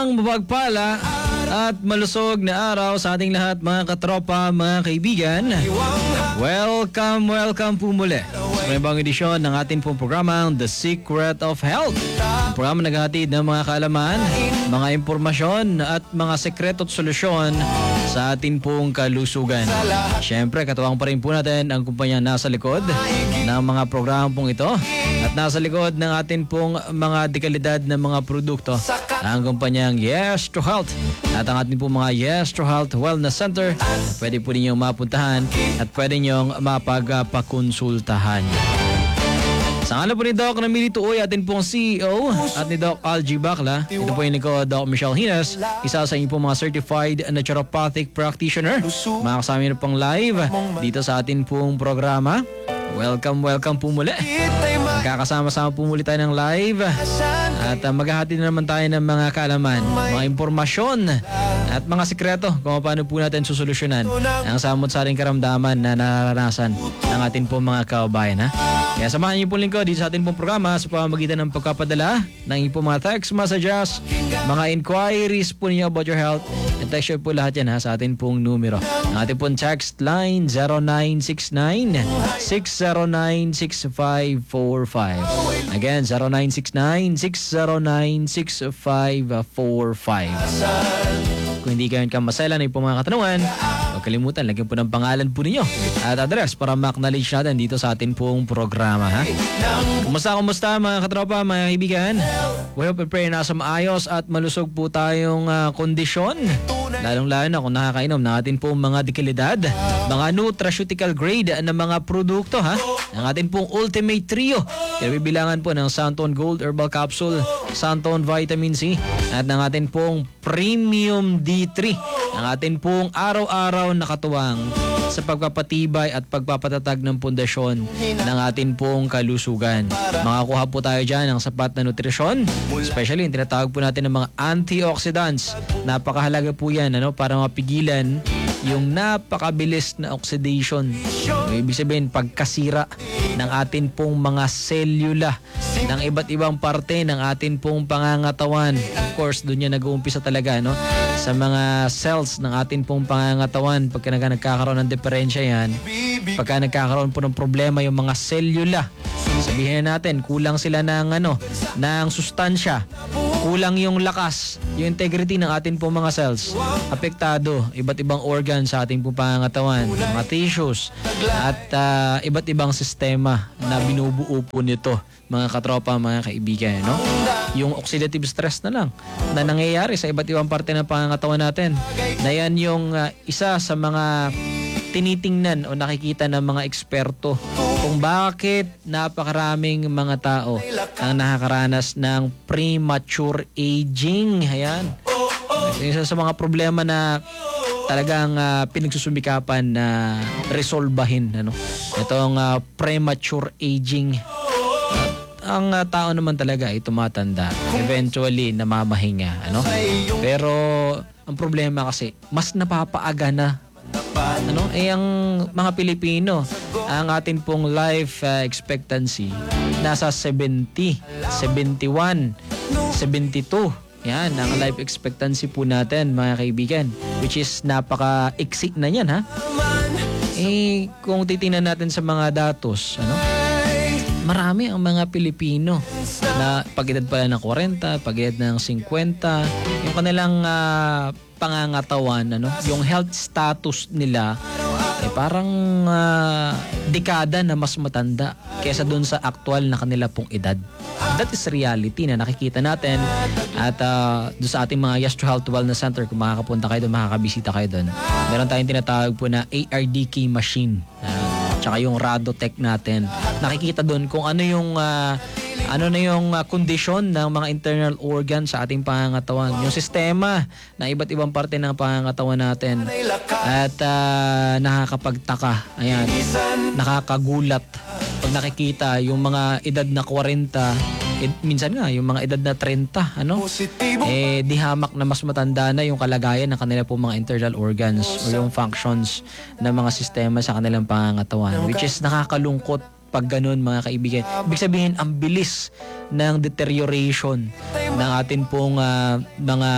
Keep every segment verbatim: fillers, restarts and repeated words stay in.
Ang mapagpala at malusog na araw sa ating lahat, mga katropa, mga kaibigan. Welcome, welcome po muli sa panibagong edisyon ng ating pong programang The Secret of Health. Ang programa naghahatid ng mga kaalaman, mga impormasyon at mga sekreto at solusyon sa ating pong kalusugan. Siyempre, katuwang pa rin po natin ang kumpanya nasa likod ng mga programa pong ito at nasa likod ng ating pong mga dekalidad na mga produkto, ang kumpanyang Yes to Health at ang ating pong mga Yes to Health Wellness Center. Pwede po ninyong mapuntahan at pwede ninyong mapagpakonsultahan. Sa ngalan po ni Doc Namilito Uy, atin pong C E O, at ni Doc Algie Bacla. Ito po yung ko, Doc Michelle Hines, isa sa inyo pong mga certified naturopathic practitioner. Makakasama nyo pong live dito sa atin pong programa. Welcome, welcome po muli. Magkakasama-sama po muli tayo ng live. At uh, maghahati na naman tayo ng mga kaalaman, mga impormasyon at mga sikreto kung paano po natin susolusyonan ang samot-saring karamdaman na nararanasan ng ating po mga kababayan. Ha? Kaya samahan niyo po lingkod dito sa ating pong programa sa pamamagitan ng pagkapadala ng inyong po mga text messages, mga inquiries po niyo about your health. And text po lahat yan ha, sa ating pong numero. Ang ating pong text line zero nine six nine, six zero nine, six five four five. Again, zero nine six nine, six zero nine, six five four five. Kung hindi kayo kamaselan ay po mga katanungan, huwag kalimutan, lagyan po ng pangalan po ninyo at address para ma-acknowledge natin dito sa atin pong programa. Ha? Kumusta, kumusta mga katropa, mga kaibigan? We hope and pray na sa maayos at malusog po tayong uh, kondisyon. Lalong-lalo na kung nakakainom ng atin pong mga dekalidad, mga nutraceutical grade na mga produkto, ha? Ang atin pong Ultimate Trio. Kinabibilangan po ng Santon Gold Herbal Capsule, Santon Vitamin C, at ng atin pong Premium D three. Ang atin pong araw-araw na katuwang sa pagpapatibay at pagpapatatag ng pundasyon ng atin pong kalusugan. Makakuha po tayo dyan ng sapat na nutrisyon, especially yung tinatawag po natin ng mga antioxidants. Napakahalaga po yan ano, para mapigilan yung napakabilis na oxidation. Ibig sabihin, pagkasira ng atin pong mga selula ng iba't ibang parte ng atin pong pangangatawan. Of course, doon yan nag-uumpisa talaga, no? Sa mga cells ng atin pong pangangatawan. Pagka nagkakaroon ng diferensya yan, pagka nagkakaroon po ng problema yung mga selula, sabihin natin, kulang sila ng, ano, ng sustansya, kulang yung lakas, yung integrity ng atin pong mga cells, apektado, iba't ibang organ sa ating pong pangangatawan, mga tissues, at uh, iba't ibang sistema na binubuo po nito, mga katropa, mga kaibigan, no? Yung oxidative stress na lang na nangyayari sa iba't ibang parte ng pangangatawan natin, na yan yung uh, isa sa mga tinitingnan o nakikita ng mga eksperto kung bakit napakaraming mga tao ang nakakaranas ng premature aging. Ayan. Isa sa mga problema na talagang uh, pinagsusumikapan na resolbahin, ano? Itong uh, premature aging. At ang uh, tao naman talaga ay tumatanda. Eventually, namamahinga, ano? Pero ang problema kasi, mas napapaaga na. Ano? Eh ang mga Pilipino, ang atin pong life uh, expectancy nasa seventy, seventy-one, seventy-two. Yan, ang life expectancy po natin, mga kaibigan, which is napaka-iksi na yan, ha? Eh, kung titingnan natin sa mga datos, ano? Marami ang mga Pilipino na pag-edad pala ng forty, pag-edad ng fifty, yung kanilang uh, pangangatawan, ano, yung health status nila eh parang uh, dekada na mas matanda kaysa doon sa aktual na kanila pong edad. That is reality na nakikita natin. At uh, doon sa ating mga Yes to Health Wellness Center, kung makakapunta kayo doon, makakabisita kayo doon, meron tayong tinatawag po na A R D K machine, uh, tsaka yung Radotech natin. Nakikita doon kung ano yung uh, ano na yung uh, kondisyon ng mga internal organ sa ating pangangatawan, yung sistema ng iba't ibang parte ng pangangatawan natin. At uh, nakakapagtaka, ayan, nakakagulat pag nakikita yung mga edad na forty, ed, minsan nga yung mga edad na thirty, ano, eh di hamak na mas matanda na yung kalagayan ng kanila po mga internal organs o yung functions ng mga sistema sa kanilang pangangatawan, which is nakakalungkot pag ganun, mga kaibigan. Ibig sabihin, ang bilis ng deterioration ng atin pong uh, mga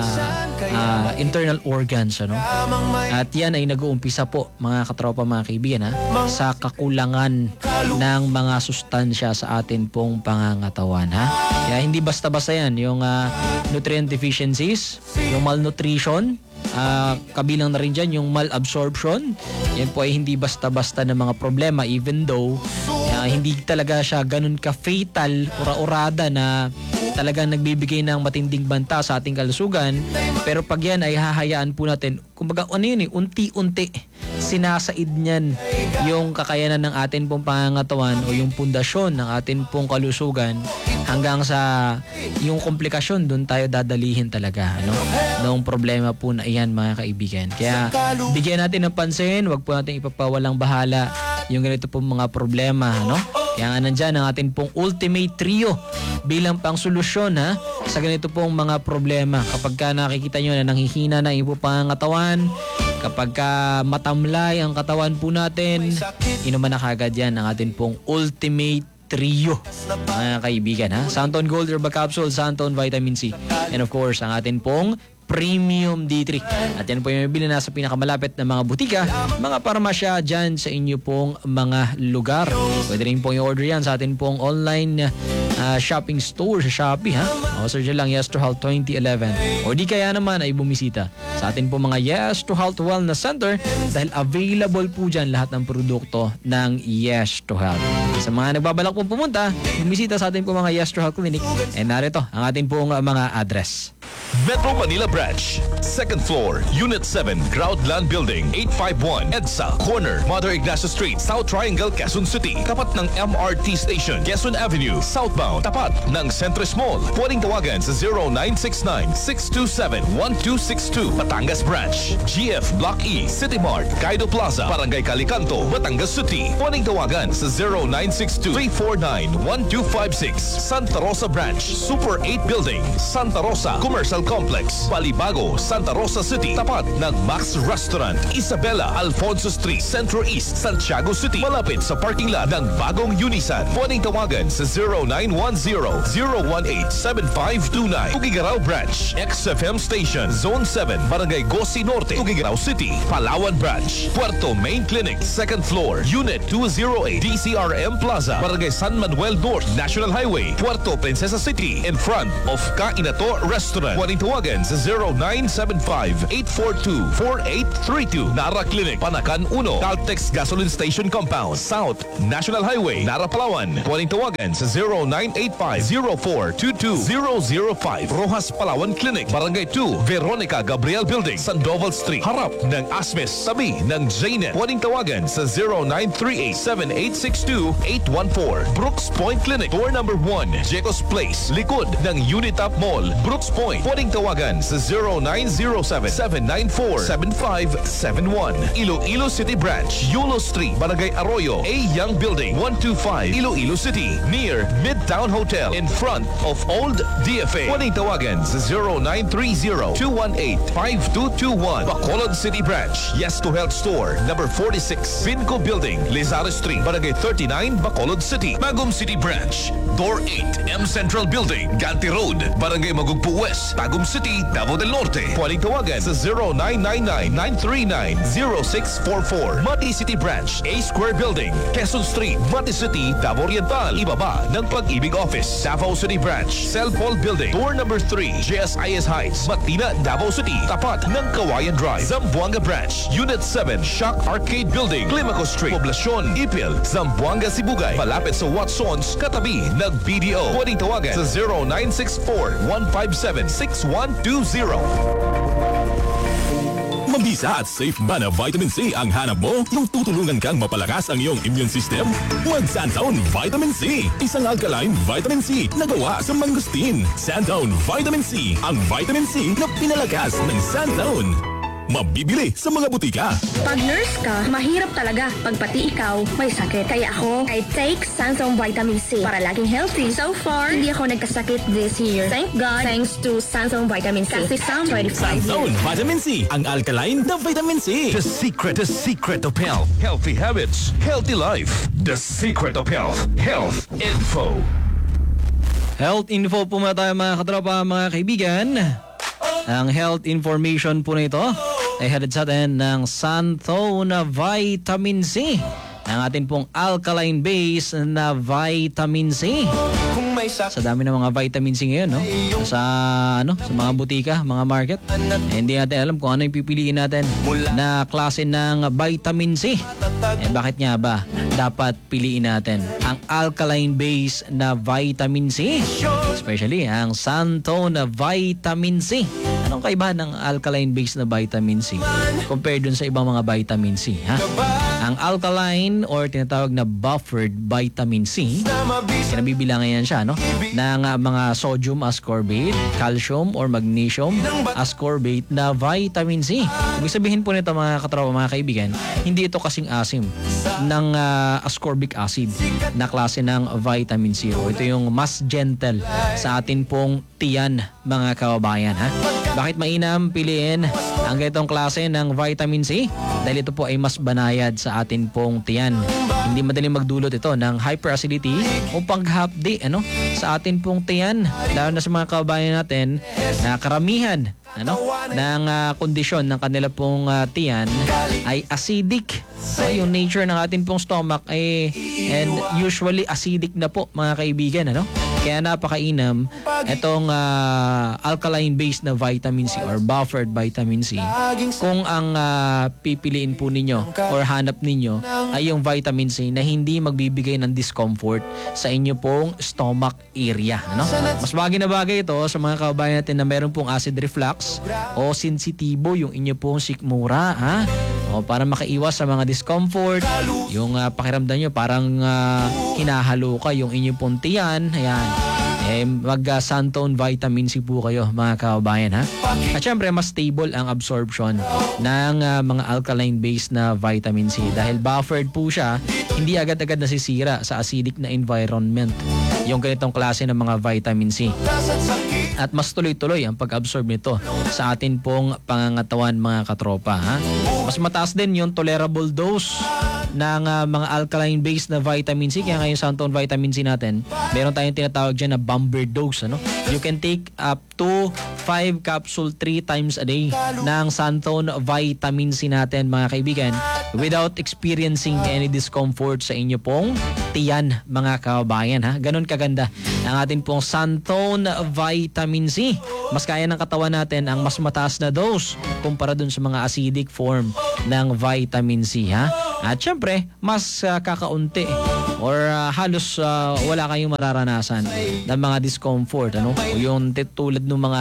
uh, internal organs, ano? At yan ay nag-uumpisa po, mga katropa, mga kaibigan, ha, sa kakulangan ng mga sustansya sa atin pong pangangatawan, ha. Kaya hindi basta-basta yan, yung uh, nutrient deficiencies, yung malnutrition, Uh, kabilang na rin dyan yung malabsorption. Yan po ay hindi basta-basta na mga problema, even though uh, hindi talaga siya ganun ka-fatal, ura-urada na talagang nagbibigay ng matinding banta sa ating kalusugan. Pero pag yan ay hahayaan po natin, kumbaga ano yun eh, unti-unti sinasaid niyan yung kakayanan ng atin pong pangangatawan o yung pundasyon ng atin pong kalusugan hanggang sa yung komplikasyon, doon tayo dadalihin talaga, ano? Noong problema po na iyan, mga kaibigan. Kaya bigyan natin ng pansin, wag po natin ipapawalang bahala yung ganito pong mga problema, ano? Kaya nga nandyan ang atin pong ultimate trio bilang pang solusyon, ha, sa ganito pong mga problema. Kapag ka nakikita nyo na nanghihina na yung pangangatawan, kapag ka matamlay ang katawan po natin, inuman na kagad yan ang atin pong ultimate trio, mga kaibigan, ha. Santon Gold Herbal Capsule, Santon Vitamin C, and of course ang atin pong Premium D three. At yan po yung mabili na sa pinakamalapit na mga butika, mga parmasya dyan sa inyo pong mga lugar. Pwede rin pong i-order yan sa atin pong online uh, shopping store sa Shopee, ha. O search lang Yes to Health twenty eleven. O di kaya naman ay bumisita sa atin pong mga Yes to Health Wellness Center dahil available po dyan lahat ng produkto ng Yes to Health. Sa mga nagbabalak pong pumunta, bumisita sa atin pong mga Yes to Health Clinic. And narito ang atin pong uh, mga address. Metro Manila Branch, second floor, Unit seven, Groundland Building, eight five one, EDSA, corner, Mother Ignacio Street, South Triangle, Quezon City. Tapat ng M R T Station, Quezon Avenue, southbound. Tapat ng Centris Mall. Pwedeng tawagan sa zero nine six nine, six two seven, one two six two. Batangas Branch, G F Block E, City Mart, Kaido Plaza, Barangay Calicanto, Batangas City. Pwedeng tawagan sa zero nine six two, three four nine, one two five six. Santa Rosa Branch, Super eight Building, Santa Rosa Commercial Complex, Balibago, Santa Rosa City. Tapat ng Max Restaurant, Isabela, Alfonso Street, Centro East, Santiago City. Malapit sa parking lot ng bagong Unisan. Pwedeng tawagan sa zero nine one zero, zero one eight, seven five two nine. Tugigaraw Branch, X F M Station, Zone seven, Barangay Gosi Norte, Tugigaraw City. Palawan Branch, Puerto Main Clinic, second floor, Unit two oh eight, D C R M Plaza, Barangay San Manuel North, National Highway, Puerto Princesa City, in front of Kainato Restaurant. Pwedeng tawagan sa zero nine seven five, eight four two, four eight three two. Nara Clinic, Panakan one, Caltex Gasoline Station Compound, South National Highway, Nara, Palawan. Pwedeng tawagan sa zero nine eight five, zero four two two, zero zero five. Rojas Palawan Clinic, Barangay two, Veronica Gabriel Building, Sandoval Street, harap ng Asmes, tabi ng Jnet. Pwedeng tawagan sa zero nine three eight, seven eight six two, eight one four. Brooks Point Clinic, door number one, Jecos Place, likod ng Unitap Mall, Brooks Point. Pwedeng tawagan sa zero nine zero seven, seven nine four, seven five seven one. Iloilo City Branch, Yulo Street, Barangay Arroyo, A Young Building, one two five, Iloilo City, near Midtown Hotel, in front of Old D F A. Pwedeng tawagan sa zero nine three zero, two one eight, five two two one. Bacolod City Branch, Yes to Health Store, number forty-six, Pinco Building, Lizardo Street, Barangay thirty-nine, Bacolod City. Magum City Branch, Door eight, M Central Building, Ganti Road, Barangay Magugpo West, Tagum City, Davao del Norte. Pwedeng tawagan sa zero nine nine nine, nine three nine, zero six four four. Mati City Branch, A Square Building, Quezon Street, Mati City, Davao Oriental. Ibaba ng Pag-ibig Office, Davao City Branch, Cell Paul Building, door number three, J S I S Heights, Matina, Davao City. Tapat ng Kawayan Drive, Zamboanga Branch, Unit seven, Shock Arcade Building, Climaco Street, Poblacion, Ipil, Zamboanga, Sibugay. Malapit sa Watsons, katabi ng B D O. Pwedeng tawagan sa zero nine six four, one five seven, six one two zero. Mabisa at safe ba na vitamin C ang hanap mo? Yung tutulungan kang mapalakas ang iyong immune system? Mag-Santown Vitamin C. Isang alkaline vitamin C na gawa sa mangustin. Santown Vitamin C. Ang vitamin C na pinalakas ng Santown. Mabibili sa mga butika. Pag nurse ka, mahirap talaga pag pati ikaw may sakit. Kaya ako, I take Sansom Vitamin C para laging healthy. So far, hindi ako nagkasakit this year. Thank God, thanks to Sansom Vitamin C. Kasi Sam twenty-five Santown years. Vitamin C. Ang alkaline na vitamin C. The secret, the secret of health. Healthy habits, healthy life. The secret of health. Health info. Health info po muna tayo mga katropa, mga kaibigan. Ang health information po na ito ay hatid sa atin ng Santhone Vitamin C, ng atin pong alkaline base na vitamin C. Sa dami ng mga vitamin C ngayon, no? Sa ano, sa mga butika, mga market. Eh, hindi natin alam kung ano yung pipiliin natin na klase ng vitamin C. Eh bakit nga ba dapat piliin natin ang alkaline base na vitamin C? Especially ang Santhone Vitamin C. Anong kaibahan ng alkaline base na vitamin C compared dun sa ibang mga vitamin C, ha? Ang alkaline or tinatawag na buffered vitamin C, kinabibilangan yan siya, no? Ng uh, mga sodium ascorbate, calcium or magnesium ascorbate na vitamin C. Ibig sabihin po nito mga katropa, mga kaibigan, hindi ito kasing asim ng uh, ascorbic acid na klase ng vitamin C. O ito yung mas gentle sa atin pong tiyan, mga kababayan, ha? Bakit mainam piliin ang ganitong klase ng vitamin C? Dahil ito po ay mas banayad sa atin pong tiyan. Hindi madaling magdulot ito ng hyperacidity o paghapdi, ano, sa atin pong tiyan. Lalo na sa mga kababayan natin na karamihan, ano, ng uh, kondisyon ng kanila pong uh, tiyan ay acidic. So, yung nature ng ating pong stomach ay and usually acidic na po, mga kaibigan, ano? Kaya napakainam itong uh, alkaline based na vitamin C or buffered vitamin C kung ang uh, pipiliin po ninyo or hanap ninyo ay yung vitamin C na hindi magbibigay ng discomfort sa inyo pong stomach area, ano? Mas bagay na bagay ito sa mga kababayan natin na meron pong acid reflux o sensitibo yung inyo pong sikmura, ha? O para makaiwas sa mga discomfort, yung uh, pakiramdam nyo parang uh, hinahalo ka yung inyong pong tiyan, ayan. Eh, mag uh, Santhone Vitamin C po kayo, mga kababayan, ha? At syempre, mas stable ang absorption ng uh, mga alkaline based na vitamin C. Dahil buffered po siya, hindi agad-agad nasisira sa acidic na environment yung ganitong klase ng mga vitamin C. At mas tuloy-tuloy ang pag-absorb nito sa atin pong pangangatawan, mga katropa, ha? Mas mataas din yung tolerable dose ng uh, mga alkaline based na vitamin C. Kaya ngayon Santhone Vitamin C natin, meron tayong tinatawag dyan na bomber dose, ano? You can take up to five capsule three times a day ng Santhone Vitamin C natin, mga kaibigan, without experiencing any discomfort sa inyo pong tiyan, mga kababayan, ha? Ganun kaganda ang atin pong Santhone Vitamin C. Mas kaya ng katawan natin ang mas mataas na dose kumpara dun sa mga acidic form ng vitamin C, ha? At syempre, mas uh, kakaunti or uh, halos uh, wala kayong mararanasan ng mga discomfort, ano? O yung tulad ng mga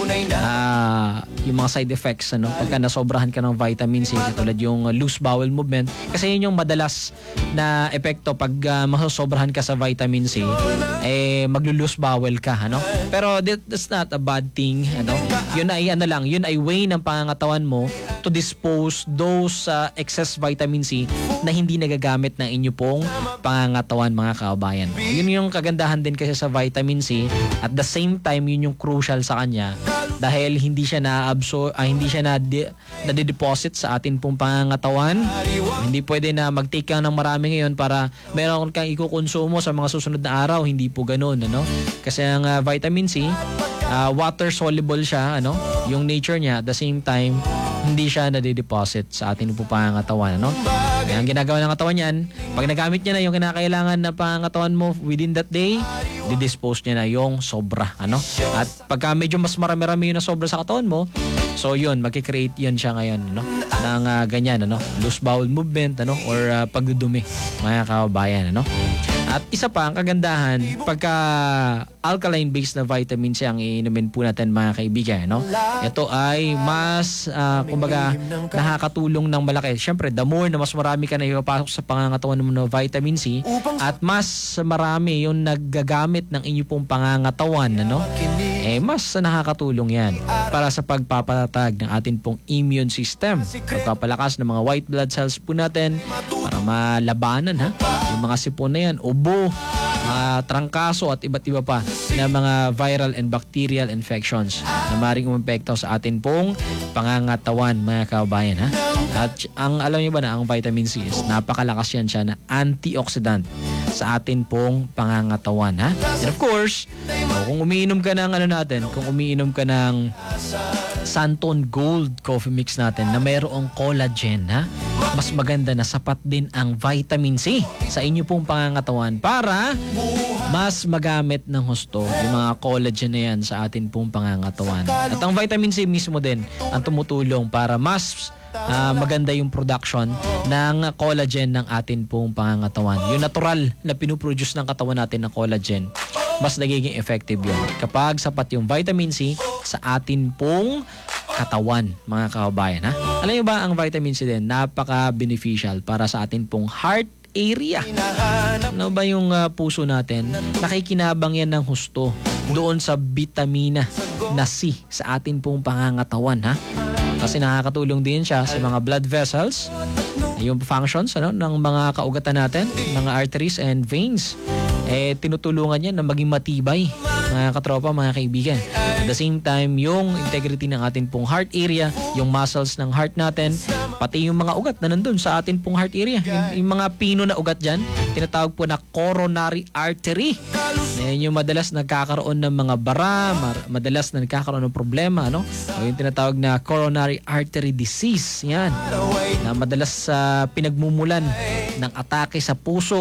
uh, yung mga side effects, ano? Pagka nasobrahan ka ng vitamin C, tulad yung loose bowel movement, kasi yun yung madalas na epekto pag uh, masosobrahan ka sa vitamin C, eh maglo-loose bowel ka, ano? Pero that's not a bad thing, ano? Yun ay ano lang, yun ay way ng pangangatawan mo to dispose those uh, excess vitamin C na hindi nagagamit ng inyo pong pangangatawan, mga kababayan. Yun yung kagandahan din kasi sa vitamin C. At the same time, yun yung crucial sa kanya dahil hindi siya na-absorb, ah, hindi siya na na-deposit sa atin pong pangangatawan. Hindi pwede na mag-take ka ng marami ngayon para meron kang ikukonsumo sa mga susunod na araw. Hindi po ganoon, ano? Kasi ang uh, vitamin C, uh, water soluble siya, ano? Yung nature niya, at the same time, hindi siya nade-deposit sa ating pong pangangatawan, ano? Kaya ang ginagawa ng katawan niyan, pag nagamit niya na yung kinakailangan na pangangatawan mo within that day, di-dispose niya na yung sobra, ano? At pagka medyo mas marami-rami yung na sobra sa katawan mo, so yun, magkikreate yun siya ngayon, ano? Ng uh, ganyan, ano? Loose bowel movement, ano? Or uh, pagdudumi, mga kababayan, ano? At isa pa, ang kagandahan, pagka alkaline-based na vitamin C ang iinumin po natin, mga kaibigan, no? Ito ay mas, uh, kumbaga, nakakatulong ng malaki. Siyempre, the more na mas marami ka na ipapasok sa pangangatawan mo ng vitamin C, at mas marami yung naggagamit ng inyo pong pangangatawan, ano? Eh, mas nakakatulong yan para sa pagpapatatag ng atin pong immune system. Pagpapalakas ng mga white blood cells po natin para malabanan, ha? Yung mga sipon na yan, ubo, uh, trangkaso at iba't iba pa na mga viral and bacterial infections na maaaring umepekto sa atin pong pangangatawan, mga kababayan, ha? At ang alam niyo ba na ang vitamin C is napakalakas yan siya na antioxidant sa atin pong pangangatawan, ha? And of course, kung umiinom ka ng ano natin, kung umiinom ka ng Santon Gold Coffee Mix natin na mayroong collagen, ha? Mas maganda na sapat din ang vitamin C sa inyo pong pangangatawan para mas magamit ng husto yung mga collagen na yan sa atin pong pangangatawan. At ang vitamin C mismo din ang tumutulong para mas uh, maganda yung production ng collagen ng atin pong pangangatawan. Yung natural na pinuproduce ng katawan natin ng collagen, mas nagiging effective yun kapag sapat yung vitamin C sa atin pong katawan, mga kababayan, ha? Alam niyo ba, ang vitamin C din napaka-beneficial para sa atin pong heart area. Ano ba yung uh, puso natin? Nakikinabang yan ng husto doon sa vitamina na C sa atin pong pangangatawan, ha? Kasi nakakatulong din siya sa mga blood vessels, yung functions ano, ng mga kaugatan natin, mga arteries and veins. Eh, tinutulungan yan na maging matibay, mga katropa, mga kaibigan. At the same time, yung integrity ng atin pong heart area, yung muscles ng heart natin, pati yung mga ugat na nandun sa atin pong heart area. Yung, yung mga pino na ugat dyan, tinatawag po na coronary artery. Yan yung madalas nagkakaroon ng mga bara, mar- madalas na nagkakaroon ng problema, ano? O yung tinatawag na coronary artery disease. Yan. Na madalas sa uh, pinagmumulan ng atake sa puso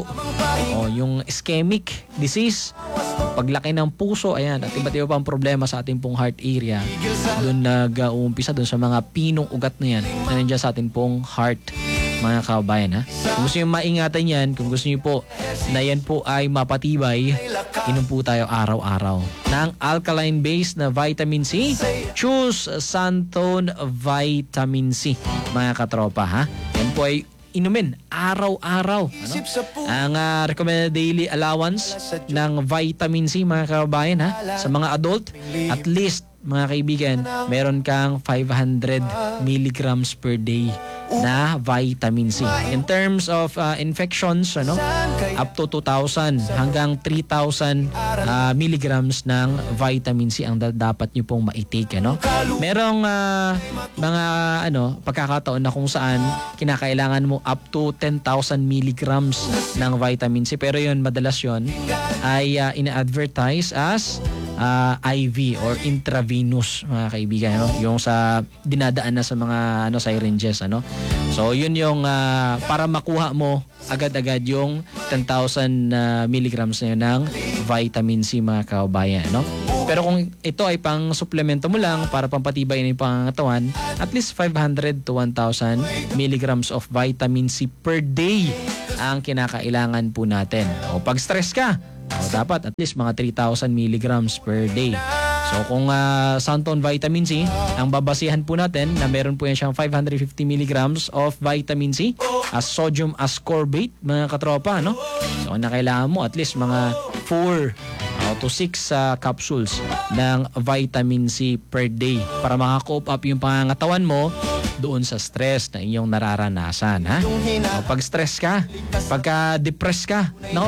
o yung ischemic disease, paglaki ng puso, ayan, at iba't iba pang problema sa ating pong heart area. Doon nag-uumpisa doon sa mga pinong ugat na yan na nandiyan sa ating pong heart, mga kababayan, ha? Kung gusto nyo maingatan yan, kung gusto nyo po na yan po ay mapatibay, inom po tayo araw-araw ng alkaline base na vitamin C. Choose Santon Vitamin C, mga katropa, ha? Yan po ay inumin araw-araw. Ano? Ang uh, recommended daily allowance ng vitamin C, mga kababayan, ha? Sa mga adult, at least, mga kaibigan, meron kang five hundred milligrams per day na vitamin C. In terms of uh, infections, ano, up to two thousand hanggang three thousand uh, milligrams ng vitamin C ang da- dapat nyo pong maitake, ano. Merong uh, mga ano, pagkakataon na kung saan kinakailangan mo up to ten thousand milligrams ng vitamin C, pero yun, madalas yun ay uh, ina-advertise as Uh, I V or intravenous, mga kaibigan, no? Yung sa dinadaan na sa mga ano syringes, ano. So yun yung uh, para makuha mo agad-agad yung ten thousand uh, milligrams na yun ng vitamin C, mga kababayan, no. Pero kung ito ay pang suplemento mo lang para pampatibay ng pangangatawan, at least five hundred to one thousand milligrams of vitamin C per day ang kinakailangan po natin. O pag stress ka, o, dapat at least mga three thousand milligrams per day. So kung uh, Santon Vitamin C, ang babasihan po natin na meron po yan siyang five hundred fifty milligrams of vitamin C as sodium ascorbate, mga katropa, no? So na kailangan mo at least mga four to six uh, capsules ng vitamin C per day para maka-cope up yung pangangatawan mo doon sa stress na inyong nararanasan, ha? O, pag stress ka, pagka depressed ka, no,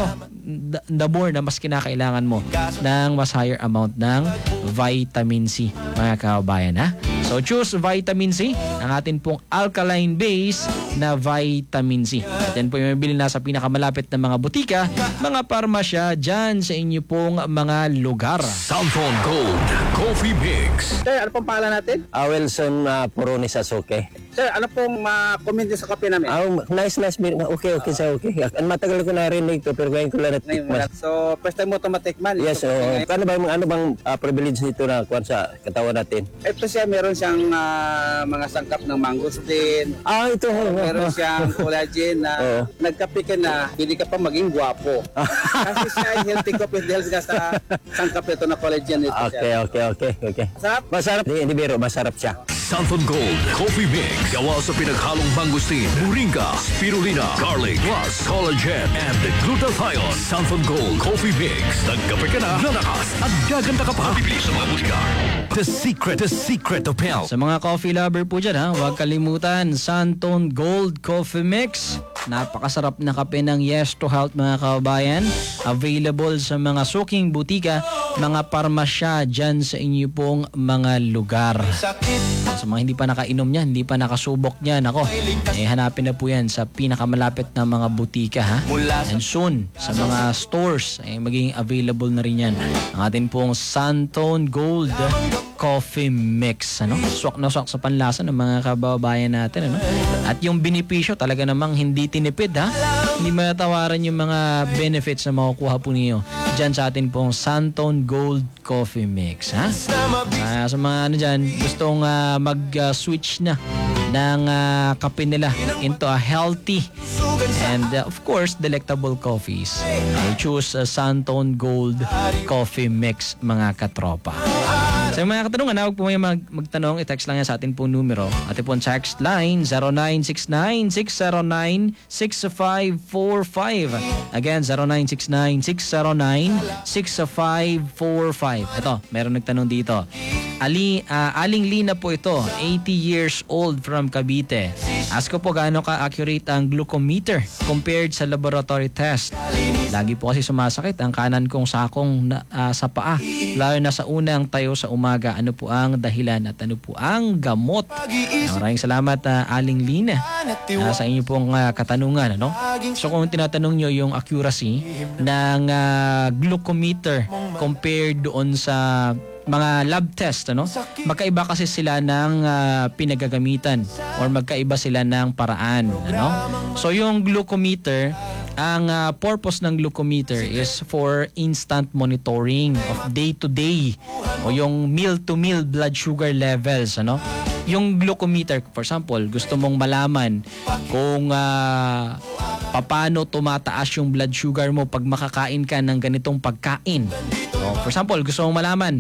the more na mas kinakailangan mo ng mas higher amount ng vitamin C, mga kababayan, ha? So choose vitamin C, ang atin pong alkaline base na vitamin C. At yan po yung mabili na sa pinakamalapit na mga butika, mga parmasya dyan sa inyo pong mga lugar. Santon Gold Coffee Mix. Sir, ano pong pangalan natin? Ah, Wilson uh, Puroni Sasuke. Sir, ano pong ma-comment sa kape namin? Ah, nice, nice. Okay, okay, sir, okay. Ang matagal ko narinig to, pero ngayon ko lang Ngayon mo natikman. lang. So, first time mo ito matikman. Yes, so, ano bang, ano bang uh, privilege nito na kuwan sa katawan natin? Ito siya, meron siyang ah, mga sangkap ng mangosteen. Ah, ito. Meron siyang collagen na Oo. nagkape ka na, hindi ka pa maging gwapo. Kasi siya ay healthy coffee dahil ka sa sangkap ito na collagen nito Okay, siya. okay, okay, okay. Sarap? Masarap. Hindi, hindi biro, masarap siya. Santon Gold Coffee Mix. Gawa sa pinaghalong mangosteen, moringa, spirulina, garlic, plus collagen and glutathione. Santon Gold Coffee Mix. Nagkape ka na, lalakas at gaganda ka pa. Bibili sa mga butika. The secret, the secret of health. Sa mga coffee lover po dyan, ha, huwag kalimutan, Santon Gold Coffee Mix. napakasarap na kape ng Yes to Health mga kababayan. Available sa mga suking butika, mga parmasya dyan sa inyo pong mga lugar. Sa mga hindi pa nakainom niyan, hindi pa nakasubok niyan, ako, eh hanapin na po yan sa pinakamalapit na mga butika ha. And soon, sa mga stores, eh magiging available na rin yan. Ang atin pong Santone Gold Coffee Mix, ano? Swak na swak sa panlasa ng mga kababayan natin, ano? At yung benepisyo talaga namang hindi tinipid, ha? Hindi matatawaran yung mga benefits na makukuha po niyo dyan sa atin pong Santone Gold Coffee Mix, ha? Uh, sa mga ano dyan, gustong uh, mag-switch uh, na ng uh, kape nila into a healthy and uh, of course delectable coffees. I choose uh, Santone Gold Coffee Mix mga katropa. Sa mga katanungan, huwag po may mag magtanong, i-text lang yan sa atin pong numero. Atin pong text line zero nine six nine six zero nine six five four five. Again, zero nine six nine six zero nine six five four five. Ito, meron nagtanong dito. Ali, uh, Aling Lina po ito, eighty years old from Cavite. Ask ko po gaano ka-accurate ang glucometer compared sa laboratory test. Lagi po kasi sumasakit ang kanan kong sakong na, uh, sa paa, lalo na sa unang tayo sa umaga. Ano po ang dahilan at ano po ang gamot? Maraming salamat uh, Aling Lina uh, sa inyo pong uh, katanungan. Ano? So kung tinatanong nyo yung accuracy ng uh, glucometer compared doon sa mga lab test, ano? Magkaiba kasi sila ng uh, pinagagamitan or magkaiba sila ng paraan, ano? So yung glucometer, ang uh, purpose ng glucometer is for instant monitoring of day-to-day o yung meal-to-meal blood sugar levels, ano? Yung glucometer, for example, gusto mong malaman kung uh, paano tumataas yung blood sugar mo pag makakain ka ng ganitong pagkain. So, for example, gusto mong malaman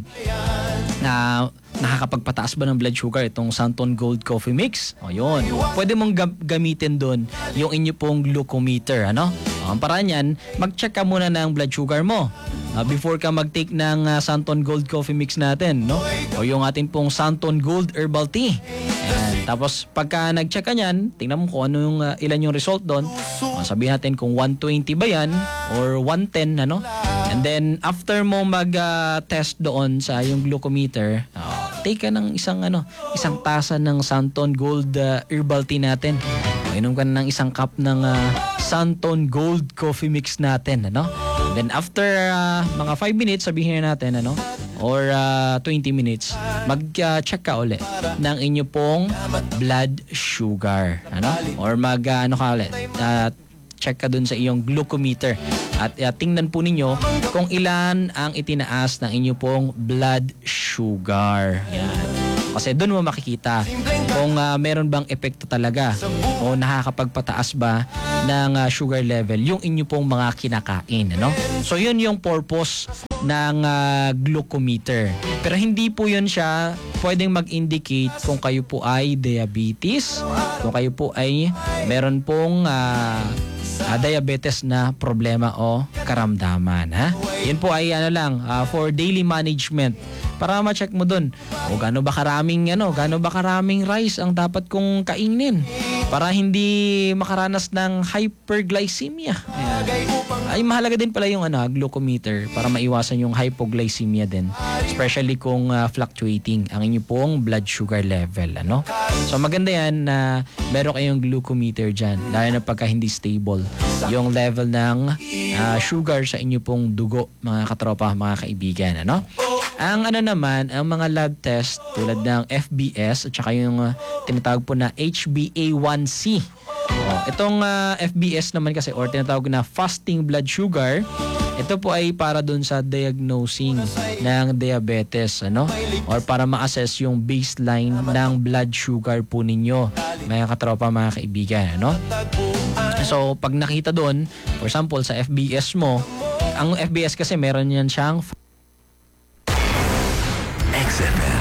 na nakakapagpataas ba ng blood sugar itong Santone Gold Coffee Mix? O yun. Pwede mong gam- gamitin doon yung inyo pong glucometer, ano? O, ang paraan yan, mag-check ka muna ng blood sugar mo uh, before ka mag-take ng uh, Santone Gold Coffee Mix natin, no? O yung ating pong Santone Gold Herbal Tea. Ayan. Tapos pagka nag-check ka niyan, tingnan mo kung ano yung uh, ilan yung result doon. O, sabihin natin kung one twenty ba yan or one ten, ano? And then after mo mag-test uh, doon sa yung glucometer, uh, take ka ng isang ano, isang tasa ng Santone Gold uh, Herbal Tea natin. O, inom ka na ng isang cup ng uh, Santone Gold Coffee Mix natin, ano? And then after uh, mga five minutes, sabihin natin, ano? Or uh, twenty minutes, mag-check uh, ka uli ng inyo pong blood sugar, ano? Or mag uh, ano ka ulit, uh, check ka dun sa iyong glucometer at uh, tingnan po ninyo kung ilan ang itinaas ng inyo pong blood sugar. Yan. Kasi doon mo makikita kung uh, meron bang epekto talaga o nakakapagpataas ba ng uh, sugar level yung inyo pong mga kinakain, ano? So yun yung purpose ng uh, glucometer. Pero hindi po yun siya pwedeng mag-indicate kung kayo po ay diabetes, kung kayo po ay meron pong uh, uh, diabetes na problema o karamdaman, ha? Yun po ay ano lang, uh, for daily management para ma-check mo dun. O gaano ba karaming ano, gaano ba karaming rice ang dapat kong kainin para hindi makaranas ng hyperglycemia. Ayan. Ay mahalaga din pala yung ano, glucometer para maiwasan yung hypoglycemia din. Especially kung uh, fluctuating ang inyo pong blood sugar level, ano? So maganda yan na uh, meron kayong glucometer dyan, lalo na pagka hindi stable yung level ng uh, sugar sa inyo pong dugo, mga katropa, mga kaibigan, ano? Ang ano naman, ang mga lab test tulad ng F B S at saka yung uh, tinatawag po na H b A one C. Oh, itong uh, F B S naman kasi or tinatawag na fasting blood sugar, ito po ay para dun sa diagnosing ng diabetes, ano? Or para ma-assess yung baseline ng blood sugar po ninyo, mga katropa, mga kaibigan, ano? So, pag nakita doon, for example, sa F B S mo, ang F B S kasi meron yan siyang X F M.